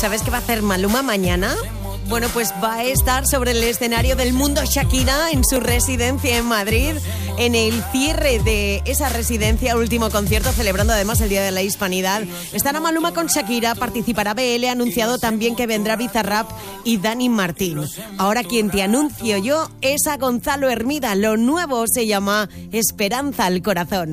¿Sabes qué va a hacer Maluma mañana? Bueno, pues va a estar sobre el escenario del Mundo Shakira en su residencia en Madrid, en el cierre de esa residencia, último concierto, celebrando además el Día de la Hispanidad. Estará Maluma con Shakira, participará BL, ha anunciado también que vendrá Bizarrap y Dani Martín. Ahora quien te anuncio yo es a Gonzalo Hermida, lo nuevo se llama Esperanza al Corazón.